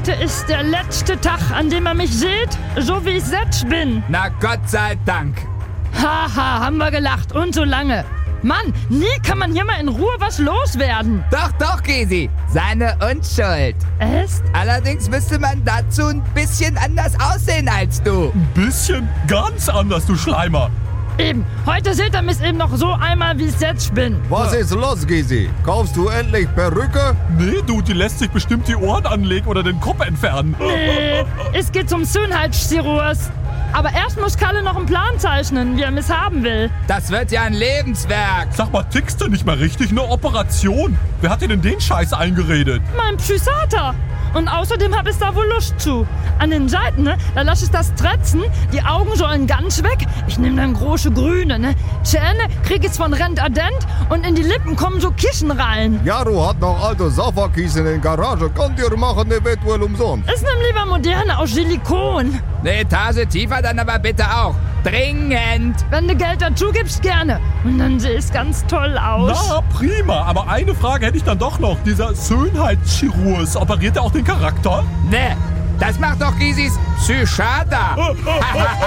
Heute ist der letzte Tag, an dem ihr mich seht, so wie ich jetzt bin. Na Gott sei Dank. Haha, haben wir gelacht und so lange. Mann, nie kann man hier mal in Ruhe was loswerden. Doch, Gysi. Seine Unschuld. Echt? Allerdings müsste man dazu ein bisschen anders aussehen als du. Ein bisschen ganz anders, du Schleimer. Eben, heute seht ihr mich eben noch so einmal, wie ich jetzt bin. Was ist los, Gysi? Kaufst du endlich Perücke? Nee, du, die lässt sich bestimmt die Ohren anlegen oder den Kopf entfernen. Nee, es geht zum Schönheitschirurg. Aber erst muss Kalle noch einen Plan zeichnen, wie er mich haben will. Das wird ja ein Lebenswerk. Sag mal, tickst du nicht mal richtig? Eine Operation? Wer hat dir denn den Scheiß eingeredet? Mein Psychiater. Und außerdem hab ich da wohl Lust zu. An den Seiten, ne, da lass ich das tretzen. Die Augen sollen ganz weg. Ich nehme dann große Grüne, ne. Zähne krieg ich von Rent-Adent und in die Lippen kommen so Kissen rein. Jaro hat noch alte Safakies in der Garage. Könnt ihr machen, der wird wohl umsonst. Ich nehm lieber moderne aus Silikon. Eine Etage tiefer dann aber bitte auch. Dringend. Wenn du Geld dazu gibst, gerne. Und dann seh ich ganz toll aus. Na, prima. Aber eine Frage hätte ich dann doch noch. Dieser Schönheitschirurg, operiert er auch den Charakter? Ne, das macht doch Gysis Psychiater.